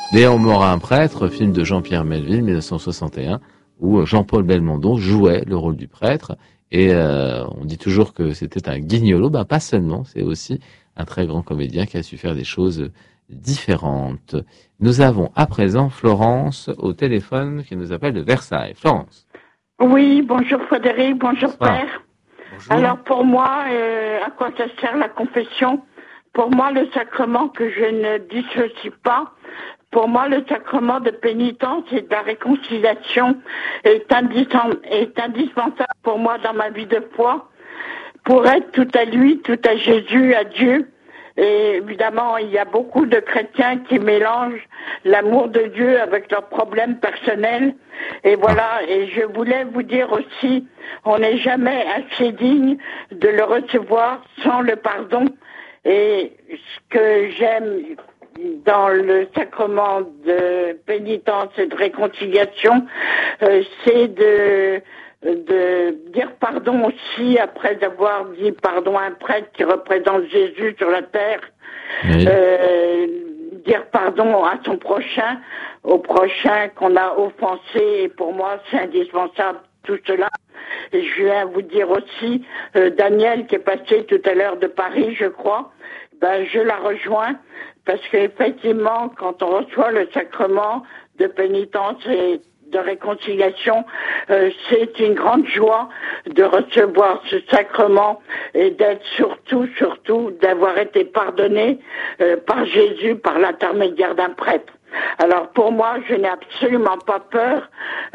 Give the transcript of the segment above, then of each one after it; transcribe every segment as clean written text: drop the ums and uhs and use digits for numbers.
Léon Morin, un prêtre, film de Jean-Pierre Melville, 1961, où Jean-Paul Belmondo jouait le rôle du prêtre. Et on dit toujours que c'était un guignolo. Ben, pas seulement, c'est aussi un très grand comédien qui a su faire des choses différentes. Nous avons à présent Florence au téléphone qui nous appelle de Versailles. Florence. Oui, bonjour Frédéric, bonjour Bonsoir. Père. Bonjour. Alors pour moi, à quoi ça sert la confession? Pour moi, le sacrement que je ne dissocie pas, pour moi, le sacrement de pénitence et de la réconciliation est indispensable pour moi dans ma vie de foi, pour être tout à lui, tout à Jésus, à Dieu. Et évidemment, il y a beaucoup de chrétiens qui mélangent l'amour de Dieu avec leurs problèmes personnels. Et voilà, et je voulais vous dire aussi, on n'est jamais assez digne de le recevoir sans le pardon. Et ce que j'aime dans le sacrement de pénitence et de réconciliation, c'est de dire pardon aussi après avoir dit pardon à un prêtre qui représente Jésus sur la terre, Oui. dire pardon à son prochain, au prochain qu'on a offensé, et pour moi c'est indispensable tout cela. Et je viens vous dire aussi, Daniel qui est passé tout à l'heure de Paris, je crois, ben je la rejoins, parce qu'effectivement quand on reçoit le sacrement de pénitence et de réconciliation, c'est une grande joie de recevoir ce sacrement et d'être surtout d'avoir été pardonné par Jésus par l'intermédiaire d'un prêtre. Alors pour moi, je n'ai absolument pas peur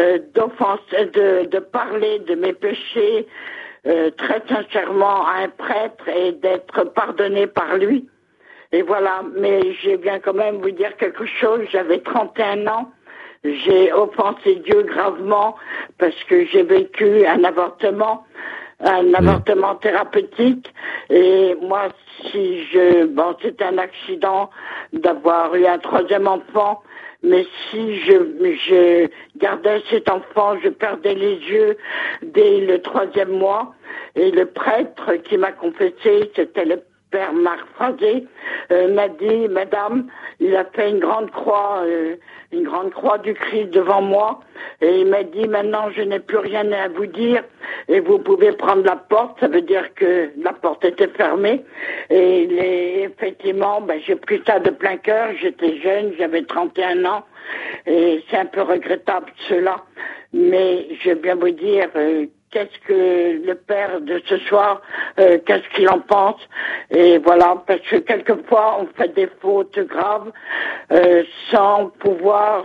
de parler de mes péchés très sincèrement à un prêtre et d'être pardonné par lui. Et voilà, mais je viens quand même vous dire quelque chose, j'avais 31 ans. J'ai offensé Dieu gravement parce que j'ai vécu un avortement thérapeutique, et moi c'était un accident d'avoir eu un troisième enfant, mais si je gardais cet enfant, je perdais les yeux dès le troisième mois, et le prêtre qui m'a confessé, c'était le Père Marc Frazé, m'a dit, Madame, il a fait une grande croix du Christ devant moi, et il m'a dit, maintenant je n'ai plus rien à vous dire, et vous pouvez prendre la porte. Ça veut dire que la porte était fermée, et effectivement, j'ai pris ça de plein cœur. J'étais jeune, j'avais 31 ans, et c'est un peu regrettable cela, mais je vais bien vous dire, qu'est-ce que le père de ce soir, qu'est-ce qu'il en pense? Et voilà, parce que quelquefois on fait des fautes graves sans pouvoir.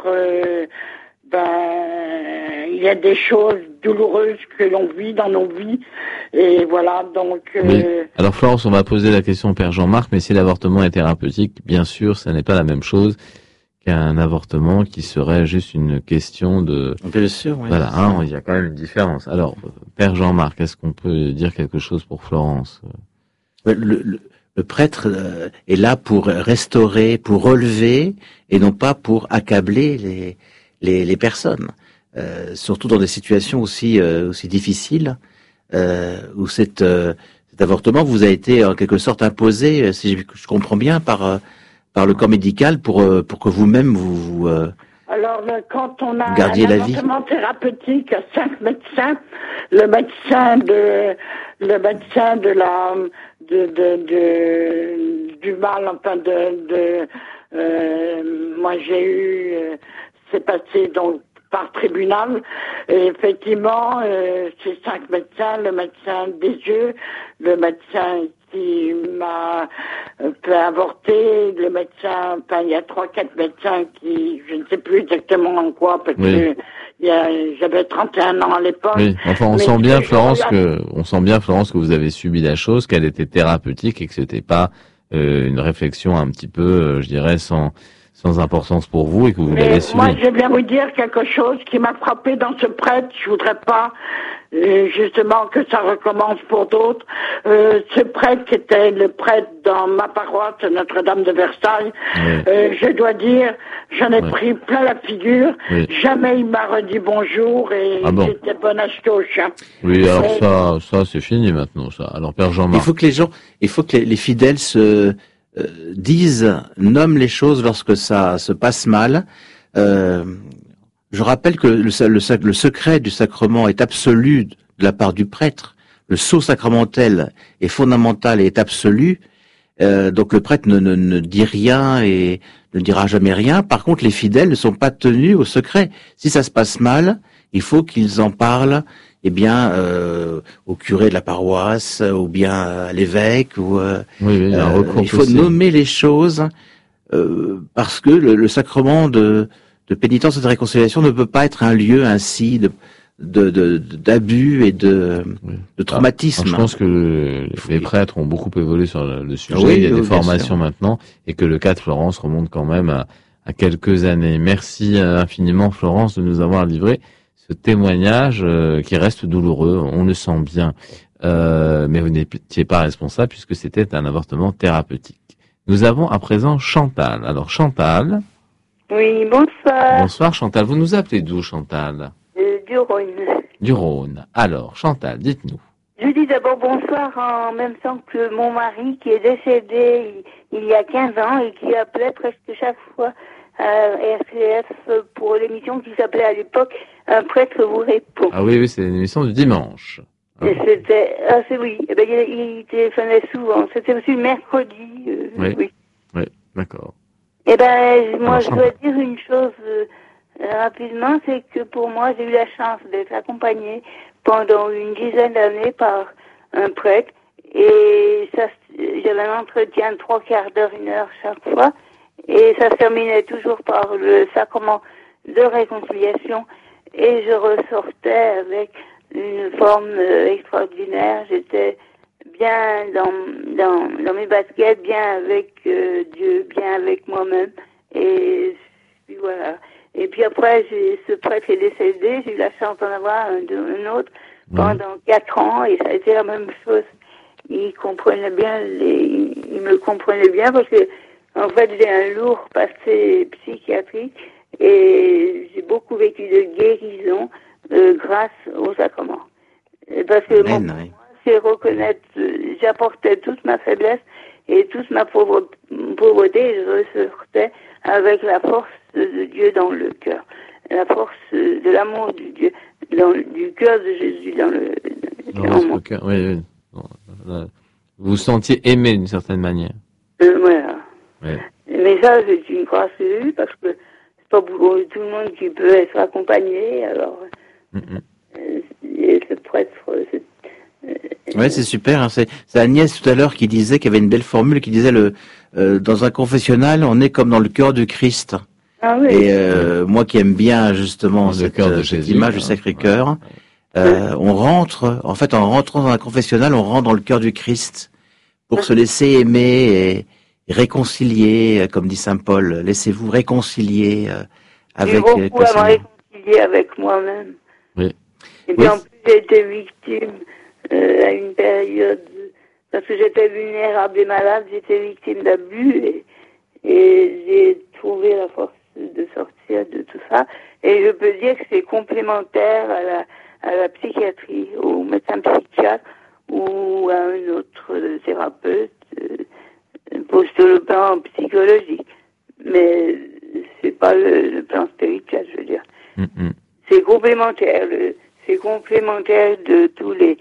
Il y a des choses douloureuses que l'on vit dans nos vies, et voilà. Donc. Oui. Alors Florence, on va poser la question au Père Jean-Marc, mais si l'avortement est thérapeutique, bien sûr, ça n'est pas la même chose qu'un avortement qui serait juste une question de... Bien sûr, oui. Voilà, il y a quand même une différence. Alors, Père Jean-Marc, est-ce qu'on peut dire quelque chose pour Florence? Le prêtre est là pour restaurer, pour relever, et non pas pour accabler les personnes. Surtout dans des situations aussi difficiles, où cet avortement vous a été en quelque sorte imposé, si je comprends bien, par le corps médical pour que vous-même vous alors, quand on a gardiez un avortement thérapeutique à 5 médecins, le médecin du mal, enfin moi j'ai eu, c'est passé donc par tribunal, et effectivement, c'est 5 médecins, le médecin des yeux, le médecin qui m'a fait avorter, le médecin, il y a 3-4 médecins qui, je ne sais plus exactement en quoi, parce que j'avais 31 ans à l'époque. Oui, enfin, on sent bien, Florence, que vous avez subi la chose, qu'elle était thérapeutique et que c'était pas une réflexion un petit peu, je dirais, sans importance pour vous, et que vous l'avez subi. Moi, je vais bien vous dire quelque chose qui m'a frappé dans ce prêtre. Je voudrais pas justement que ça recommence pour d'autres. Ce prêtre qui était le prêtre dans ma paroisse Notre-Dame de Versailles, je dois dire, j'en ai pris plein la figure. Jamais il m'a redit bonjour, et j'étais bonne à stoche. Oui, alors ça c'est fini maintenant, ça. Alors Père Jean-Marc. Il faut que les fidèles se nomment les choses lorsque ça se passe mal. Je rappelle que le secret du sacrement est absolu de la part du prêtre. Le sceau sacramentel est fondamental et est absolu. Donc le prêtre ne dit rien et ne dira jamais rien. Par contre, les fidèles ne sont pas tenus au secret. Si ça se passe mal, il faut qu'ils en parlent, au curé de la paroisse, ou bien à l'évêque, ou il faut nommer les choses, parce que le sacrement de pénitence et de réconciliation ne peut pas être un lieu ainsi d'abus et de traumatisme. Je pense que les prêtres ont beaucoup évolué sur le sujet. Il y a des formations maintenant, et que le cas de Florence remonte quand même à quelques années. Merci infiniment, Florence, de nous avoir livré ce témoignage qui reste douloureux, on le sent bien. Mais vous n'étiez pas responsable puisque c'était un avortement thérapeutique. Nous avons à présent Chantal. Alors Chantal. Oui, bonsoir. Bonsoir Chantal. Vous nous appelez d'où, Chantal? Du Rhône. Du Rhône. Alors Chantal, dites-nous. Je dis d'abord bonsoir en même temps que mon mari qui est décédé il y a 15 ans et qui appelait presque chaque fois à RCF pour l'émission qui s'appelait à l'époque Un prêtre vous répond. Ah oui, c'est une émission du dimanche. Et c'était, oui, il téléphonait souvent. C'était aussi le mercredi. Oui, d'accord. Moi je dois dire une chose rapidement, c'est que pour moi j'ai eu la chance d'être accompagnée pendant une dizaine d'années par un prêtre, et j'avais un entretien de 3/4 d'heure, 1 heure chaque fois, et ça se terminait toujours par le sacrement de réconciliation, et je ressortais avec une forme extraordinaire. J'étais bien dans mes baskets, bien avec Dieu, bien avec moi-même, et puis voilà. Et puis après, ce prêtre est décédé, j'ai eu la chance d'en avoir un autre pendant 4 ans, et ça a été la même chose. Il me comprenait bien parce que, en fait, j'ai un lourd passé psychiatrique et j'ai beaucoup vécu de guérison grâce au sacrement. Parce que moi, c'est reconnaître, j'apportais toute ma faiblesse et toute ma pauvreté, et je ressortais avec la force de Dieu dans le cœur, la force de l'amour du Dieu, du cœur de Jésus dans le cœur. Oui. Vous vous sentiez aimé d'une certaine manière. Voilà. Ouais. Mais ça, c'est une grâce de lui, parce que c'est pas pour tout le monde qui peut être accompagné. Alors, ce prêtre, ouais, c'est super. Hein. C'est Agnès tout à l'heure qui disait qu'il y avait une belle formule qui disait dans un confessionnal, on est comme dans le cœur du Christ. Ah oui. Et moi qui aime bien justement cette image du Sacré-Cœur, on rentre, en fait, en rentrant dans un confessionnal, on rentre dans le cœur du Christ pour se laisser aimer et réconcilier, comme dit saint Paul. Laissez-vous réconcilier avec. J'ai beaucoup à me réconcilier avec moi-même. Oui. Et puis en plus, j'ai été victime à une période, parce que j'étais vulnérable et malade, j'étais victime d'abus, et j'ai trouvé la force de sortir de tout ça. Et je peux dire que c'est complémentaire à la psychiatrie, au médecin psychiatre ou à un autre thérapeute pour sur le plan psychologique. Mais c'est pas le plan spirituel, je veux dire. C'est complémentaire. C'est complémentaire de tous les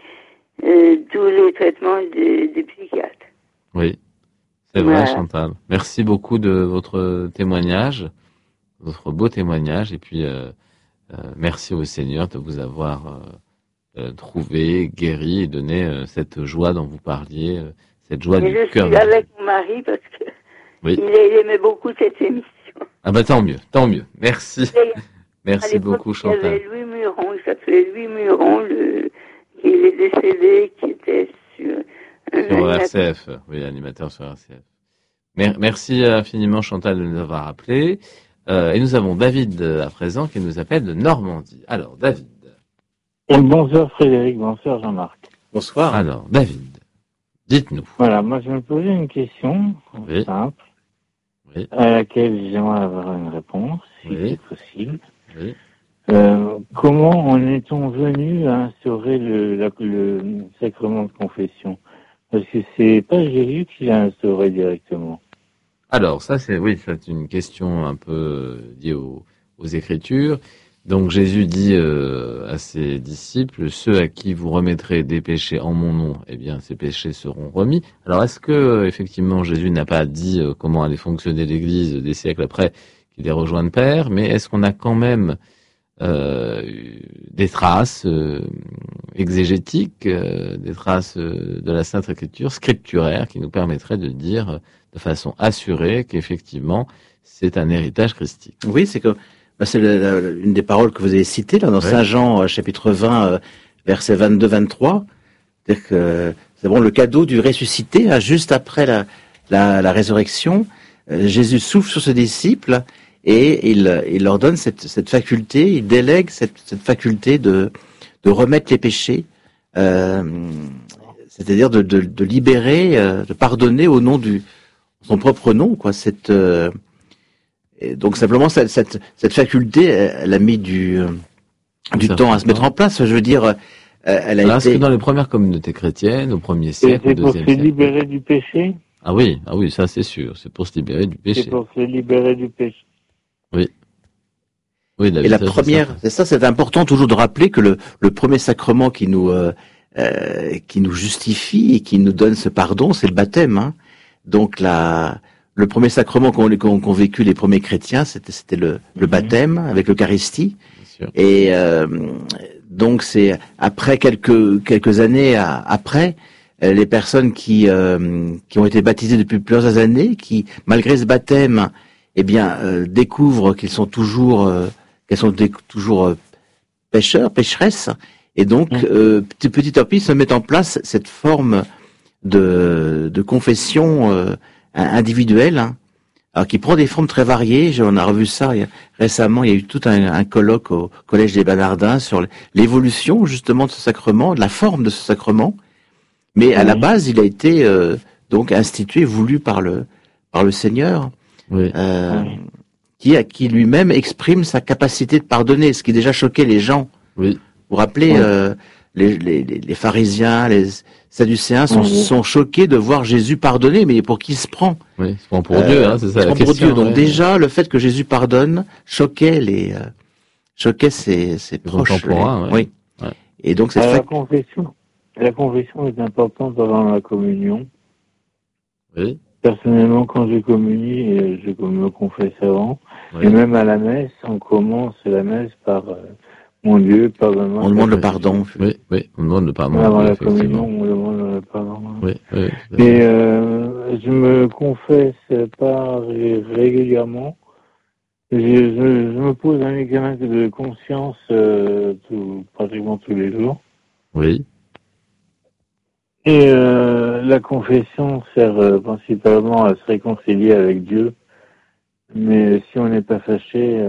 traitements des psychiatres. Oui, c'est vrai, Chantal. Merci beaucoup de votre témoignage, votre beau témoignage, et puis merci au Seigneur de vous avoir trouvé, guéri et donné cette joie dont vous parliez, cette joie du cœur. Je suis avec mon mari parce que il aimait beaucoup cette émission. Ah bah tant mieux. Merci. Merci beaucoup, Chantal. Il y avait Louis Muron, il s'appelait Louis Muron, il est décédé, qui était sur RCF, oui, animateur sur RCF. Merci infiniment, Chantal, de nous avoir appelés. Et nous avons David à présent qui nous appelle de Normandie. Alors, David. Bonsoir Frédéric, bonsoir Jean-Marc. Bonsoir. Alors, David, dites-nous. Voilà, moi je me posais une question simple, à laquelle j'aimerais avoir une réponse, si c'est possible. Oui. Comment en est-on venu à instaurer le sacrement de confession? Parce que c'est pas Jésus qui l'a instauré directement. Alors, ça, c'est une question un peu liée aux Écritures. Donc, Jésus dit à ses disciples, ceux à qui vous remettrez des péchés en mon nom, eh bien, ces péchés seront remis. Alors, est-ce que, effectivement, Jésus n'a pas dit comment allait fonctionner l'Église des siècles après qu'il ait rejoint le Père, mais est-ce qu'on a quand même des traces exégétiques, des traces de la Sainte Écriture, scripturaires, qui nous permettraient de dire de façon assurée qu'effectivement c'est un héritage christique. Oui, c'est une des paroles que vous avez citées là dans Saint Jean chapitre 20 versets 22-23, c'est-à-dire que c'est bon le cadeau du ressuscité, juste après la résurrection, Jésus souffle sur ses disciples et il leur donne cette faculté, il délègue cette faculté de remettre les péchés, c'est-à-dire de libérer, de pardonner au nom son propre nom, quoi. Et donc simplement cette faculté, elle a mis du temps à se mettre en place. Je veux dire, elle a été. Est-ce que dans les premières communautés chrétiennes, au premier siècle, au deuxième siècle, c'est pour se libérer du péché. Ah oui, ça c'est sûr. C'est pour se libérer du péché. C'est pour se libérer du péché. Oui. Oui, et la première, c'est important toujours de rappeler que le premier sacrement qui nous justifie et qui nous donne ce pardon, c'est le baptême. Hein. Donc le premier sacrement qu'ont vécu les premiers chrétiens, c'était le baptême avec l'Eucharistie. Et donc c'est après quelques années après, les personnes qui ont été baptisées depuis plusieurs années, qui malgré ce baptême, découvrent qu'elles sont toujours pécheresses, et donc petit à petit se met en place cette forme de confession individuelle, hein, alors qui prend des formes très variées. On a revu ça récemment. Il y a eu tout un colloque au Collège des Bernardins sur l'évolution justement de ce sacrement, de la forme de ce sacrement. Mais à la base, il a été donc institué, voulu par le Seigneur, qui lui-même exprime sa capacité de pardonner, ce qui déjà choquait les gens. Oui. Vous vous rappelez, les pharisiens, les sadducéens sont choqués de voir Jésus pardonner, mais pour qui il se prend? Oui, il se prend pour Dieu, hein, c'est ça. Il se prend pour Dieu. Donc déjà, le fait que Jésus pardonne choquait ses proches. Contemporains, oui. Ouais. Et donc la confession est importante avant la communion. Oui. Personnellement, quand je communie, je me confesse avant. Oui. Et même à la messe, on commence la messe par mon Dieu, pardonne-moi. On demande le pardon. Oui, on demande le pardon. Avant la communion, on demande le pardon. Oui. Et je me confesse pas régulièrement. Je me pose un examen de conscience pratiquement tous les jours. Oui. Et la confession sert principalement à se réconcilier avec Dieu. Mais si on n'est pas fâché,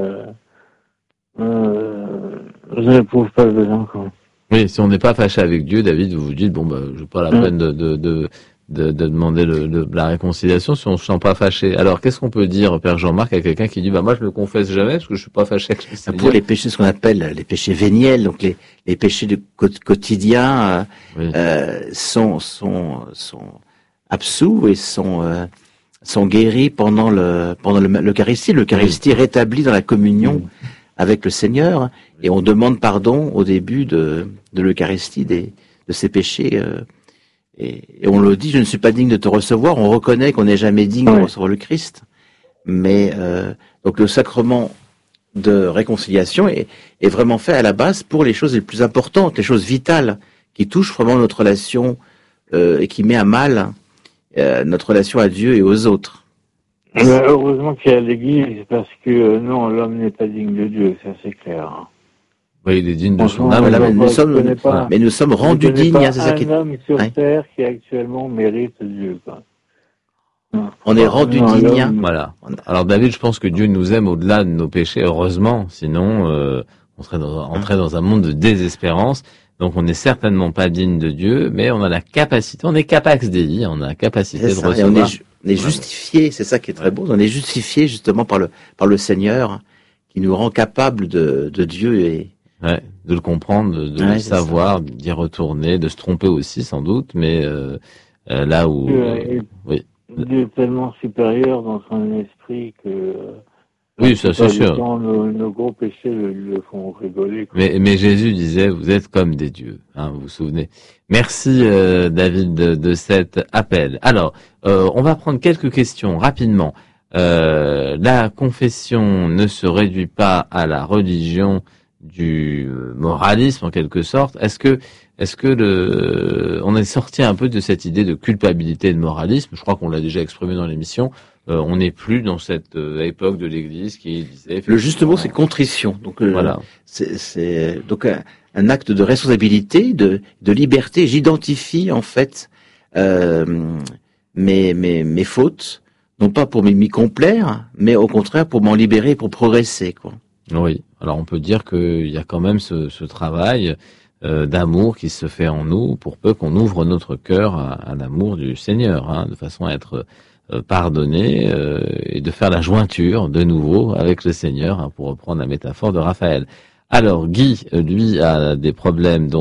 je n'éprouve pas le besoin. Oui, si on n'est pas fâché avec Dieu, David, vous vous dites, je n'ai pas la peine de demander la réconciliation si on ne se sent pas fâché. Alors, qu'est-ce qu'on peut dire, Père Jean-Marc, à quelqu'un qui dit, moi, je me confesse jamais parce que je suis pas fâché avec le Seigneur. Pour les péchés, ce qu'on appelle les péchés véniels, donc les péchés du quotidien, sont absous et sont guéris pendant l'Eucharistie. L'Eucharistie rétablit dans la communion avec le Seigneur, et on demande pardon au début de l'Eucharistie de ces péchés. Et on le dit, je ne suis pas digne de te recevoir. On reconnaît qu'on n'est jamais digne de recevoir le Christ. Mais donc le sacrement de réconciliation est vraiment fait à la base pour les choses les plus importantes, les choses vitales, qui touchent vraiment notre relation et qui met à mal notre relation à Dieu et aux autres. Heureusement qu'il y a l'Église, parce que non, l'homme n'est pas digne de Dieu, ça c'est clair. Oui, il est digne de son âme. Mais nous sommes rendus dignes. C'est ça qui est... un homme sur terre qui actuellement mérite Dieu. On est rendus dignes. Voilà. Alors David, je pense que Dieu nous aime au-delà de nos péchés, heureusement. Sinon, on serait entrait dans un monde de désespérance. Donc on n'est certainement pas digne de Dieu, mais on a la capacité, on est capax Dei, on a la capacité de recevoir. On est justifié, c'est ça qui est très beau. On est justifié justement par le Seigneur, qui nous rend capable de Dieu et de le comprendre, de le savoir, d'y retourner, de se tromper aussi sans doute, mais là où Dieu est tellement supérieur dans son esprit que Oui, ça c'est sûr. nos gros péchés le font rigoler, quoi. Mais Jésus disait, vous êtes comme des dieux, hein, vous vous souvenez. Merci David de cet appel. Alors, on va prendre quelques questions rapidement. La confession ne se réduit pas à la religion du moralisme en quelque sorte. Est-ce que on est sorti un peu de cette idée de culpabilité et de moralisme? Je crois qu'on l'a déjà exprimé dans l'émission. On n'est plus dans cette époque de l'Église qui disait. Le juste mot, c'est contrition. Donc voilà. C'est donc un acte de responsabilité, de liberté. J'identifie en fait mes fautes, non pas pour m'y complaire, mais au contraire pour m'en libérer, pour progresser, quoi. Oui. Alors on peut dire qu'il y a quand même ce travail d'amour qui se fait en nous, pour peu qu'on ouvre notre cœur à l'amour du Seigneur, hein, de façon à être pardonner et de faire la jointure de nouveau avec le Seigneur, hein, pour reprendre la métaphore de Raphaël. Alors Guy, lui, a des problèmes